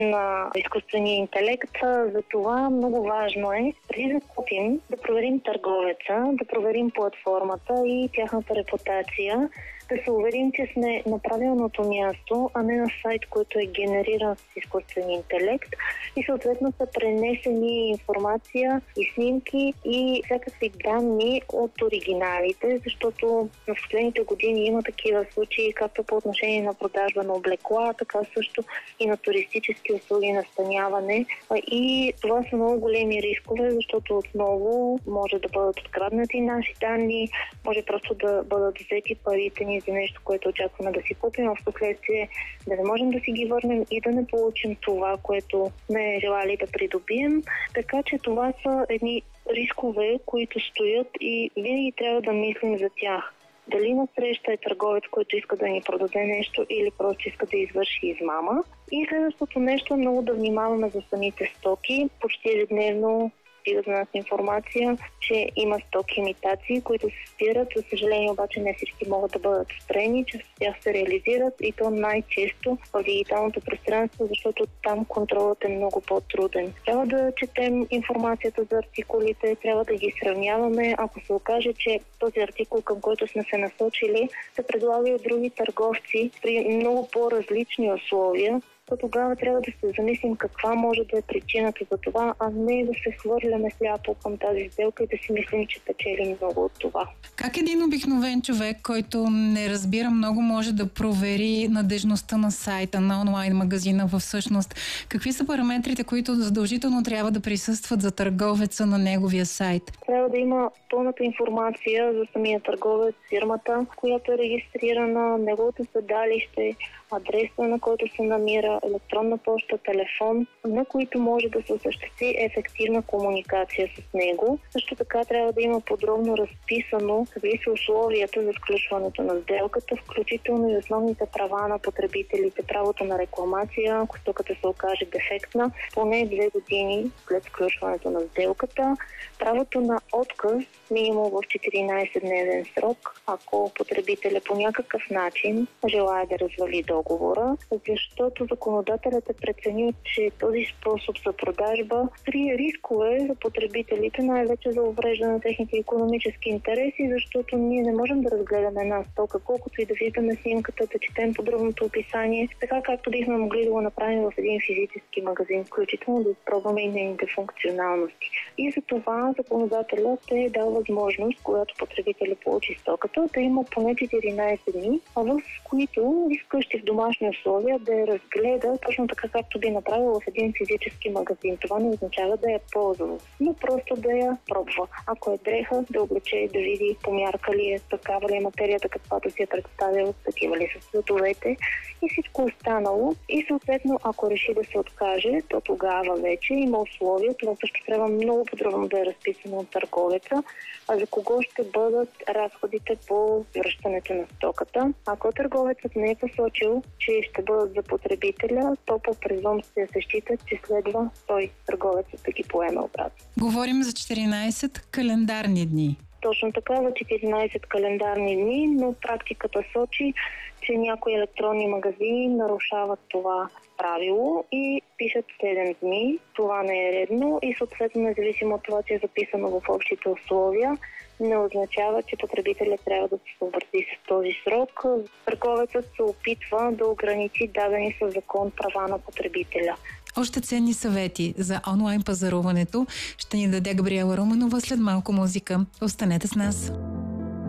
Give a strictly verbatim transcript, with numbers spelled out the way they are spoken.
на изкуствения интелект. Затова много важно е, преди да купим, да проверим търговеца, да проверим платформата и тяхната репутация, да се уверим, че сме на правилното място, а не на сайт, който е генериран с изкуствен интелект и съответно са пренесени информация и снимки и всякакви данни от оригиналите, защото в последните години има такива случаи, както по отношение на продажба на облекла, така също и на туристически услуги, настаняване. И това са много големи рискове, защото отново може да бъдат откраднати наши данни, може просто да бъдат взети парите ни за нещо, което очакваме да си купим, а в последствие да не можем да си ги върнем и да не получим това, което сме желали да придобием. Така че това са едни рискове, които стоят и винаги трябва да мислим за тях. Дали насреща е търговец, който иска да ни продаде нещо или просто иска да извърши измама. И следващото нещо е много да внимаваме за самите стоки. Почти ежедневно стига за нас информация, че има стоки имитации, които се спират. За съжаление обаче не всички могат да бъдат спрени, че с тях се реализират и то най-често в дигиталното пространство, защото там контролът е много по-труден. Трябва да четем информацията за артикулите, трябва да ги сравняваме. Ако се окаже, че този артикул, към който сме се насочили, се предлага и от други търговци при много по-различни условия, то тогава трябва да се замислим каква може да е причината за това, а не да се хвърляме сляпо към тази сделка и да си мислим, че печелим много от това. Как един обикновен човек, който не разбира много, може да провери надежността на сайта, на онлайн магазина всъщност? Какви са параметрите, които задължително трябва да присъстват за търговеца на неговия сайт? Трябва да има пълната информация за самия търговец, фирмата, която е регистрирана, неговото седалище, адреса, на който се намира, електронна поща, телефон, на които може да се осъществи ефективна комуникация с него. Също така трябва да има подробно разписано какви са условията за сключването на сделката, включително и основните права на потребителите, правото на рекламация, ако стоката се окаже дефектна, поне две години след сключването на сделката, правото на отказ минимум в четиринайсетдневен срок, ако потребителя по някакъв начин желая да развали договора, защото законодателят е преценил, че този способ за продажба крие рискове за потребителите, най-вече за увреждане на техните икономически интереси, защото ние не можем да разгледаме една стока, колкото и да виждаме снимката, да четем подробното описание, така както бихме могли да го направим в един физически магазин, включително да изпробваме и нейните функционалности. И за това законодателят е дал възможност, когато потребителят получи стоката, да има поне четиринайсет дни, а в които вкъщи в домашни условия да я разгледа точно така, както би направил в един физически магазин. Това не означава да я ползва, но просто да я пробва. Ако е дреха, да облече и да види по мярка ли е, такава ли е материята, каквато си е представил, такива ли са цветовете и всичко останало. И съответно, ако реши да се откаже, то тогава вече има условия. Това също трябва много подробно да е разписано от търговеца, а за кого ще бъдат разходите по връщането на стоката. Ако търговецът не е посочил, че ще бъдат за потребителя, то по презумпция се счита, че следва той, търговецът, да ги поеме обратно. Говорим за четиринайсет календарни дни. Точно така, за четиринайсет календарни дни, но практиката сочи, че някои електронни магазини нарушават това правило и пишат седем дни. Това не е редно и съответно, независимо от това, че е записано в общите условия, не означава, че потребителят трябва да се съобрази с този срок. Търговецът се опитва да ограничи дадени със закон права на потребителя. Още ценни съвети за онлайн пазаруването ще ни даде Габриела Руменова след малко музика. Останете с нас!